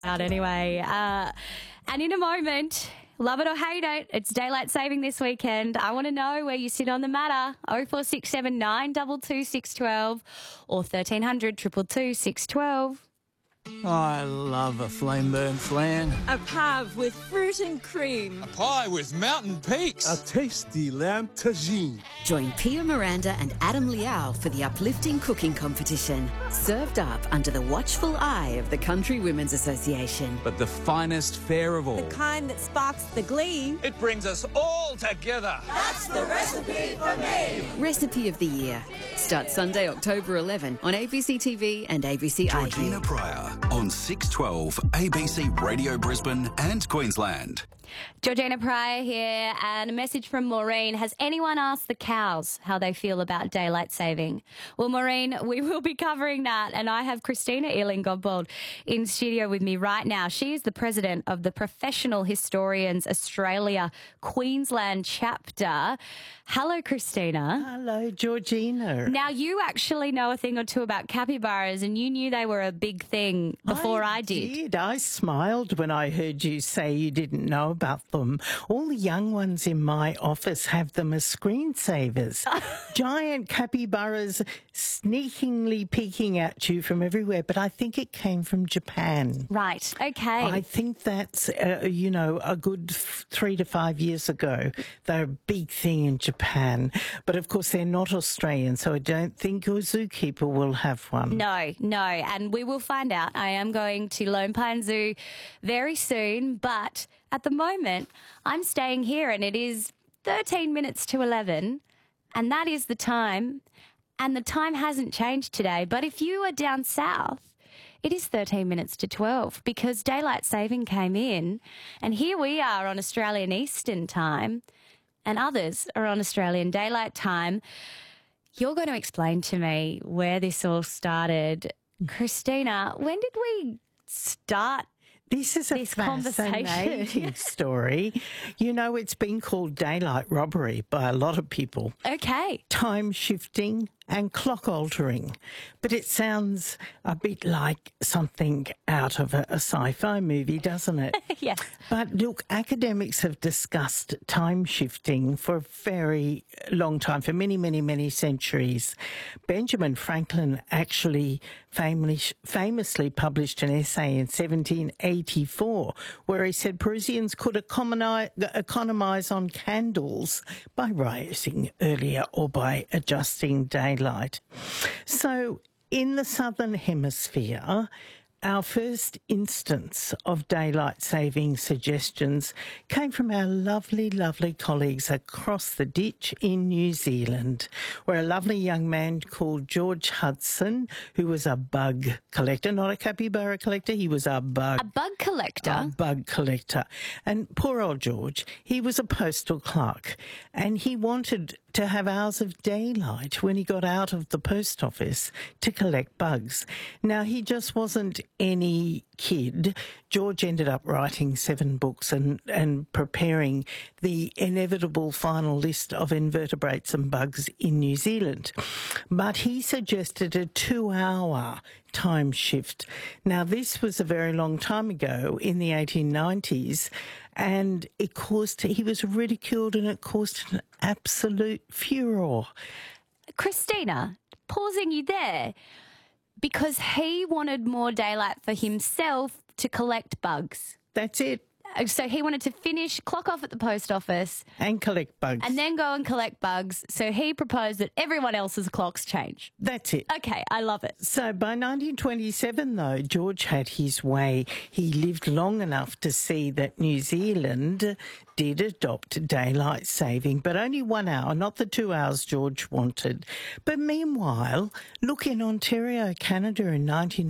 out anyway. And in a moment, love it or hate it, it's daylight saving this weekend. I want to know where you sit on the matter. 0467 222 612 or 1300 222 612. I love a flame burnt flan. A pave with fruit and cream. A pie with mountain peaks. A tasty lamb tagine. Join Pia Miranda and Adam Liao for the uplifting cooking competition. Served up under the watchful eye of the Country Women's Association. But the finest fare of all. The kind that sparks the glee. It brings us all together. That's the recipe for me. Recipe of the Year. Starts Sunday, October 11 on ABC TV and ABC iView. Georgina Pryor on 612 ABC Radio Brisbane and Queensland. Georgina Pryor here, and a message from Maureen. Has anyone asked the cows how they feel about daylight saving? Well, Maureen, we will be covering that, and I have Christina Ealing-Godbold in studio with me right now. She is the president of the Professional Historians Australia Queensland chapter. Hello, Christina. Hello, Georgina. Now, you actually know a thing or two about capybaras, and you knew they were a big thing before I did. I smiled when I heard you say you didn't know about them. All the young ones in my office have them as screensavers. Giant capybaras sneakingly peeking at you from everywhere, but I think it came from Japan. Right, okay. I think that's, a good 3 to 5 years ago. They're a big thing in Japan. But, of course, they're not Australian, so I don't think your zookeeper will have one. No, and we will find out. I am going to Lone Pine Zoo very soon, but at the moment, I'm staying here and it is 13 minutes to 11, and that is the time, and the time hasn't changed today. But if you are down south, it is 13 minutes to 12 because daylight saving came in, and here we are on Australian Eastern Time, and others are on Australian Daylight Time. You're going to explain to me where this all started. Christina, when did we start This is a fascinating story. You know, it's been called daylight robbery by a lot of people. Okay. Time shifting and clock altering. But it sounds a bit like something out of a sci-fi movie, doesn't it? Yes. But look, academics have discussed time shifting for a very long time, for many, many, many centuries. Benjamin Franklin actually famously published an essay in 1784 where he said Parisians could economise on candles by rising earlier or by adjusting daylight. So in the Southern Hemisphere, our first instance of daylight saving suggestions came from our lovely, lovely colleagues across the ditch in New Zealand, where a lovely young man called George Hudson, who was a bug collector, not a capybara collector, he was a bug. A bug collector? A bug collector. And poor old George, he was a postal clerk, and he wanted to have hours of daylight when he got out of the post office to collect bugs. Now, he just wasn't any kid. George ended up writing 7 books and preparing the inevitable final list of invertebrates and bugs in New Zealand. But he suggested a 2-hour time shift. Now, this was a very long time ago in the 1890s, and he was ridiculed and it caused an absolute furore. Christina, pausing you there, because he wanted more daylight for himself to collect bugs. That's it. So he wanted to clock off at the post office. And collect bugs. And then go and collect bugs. So he proposed that everyone else's clocks change. That's it. Okay, I love it. So by 1927, though, George had his way. He lived long enough to see that New Zealand did adopt daylight saving, but only 1 hour, not the 2 hours George wanted. But meanwhile, look, in Ontario, Canada in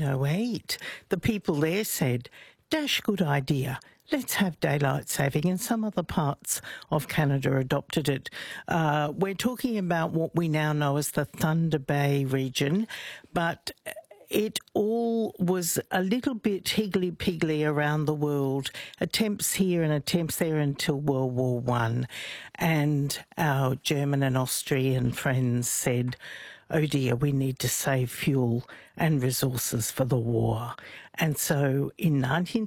1908, the people there said, dash good idea. Let's have daylight saving, and some other parts of Canada adopted it. We're talking about what we now know as the Thunder Bay region, but it all was a little bit higgledy-piggledy around the world, attempts here and attempts there until World War I. And our German and Austrian friends said, oh dear, we need to save fuel and resources for the war. And so in 19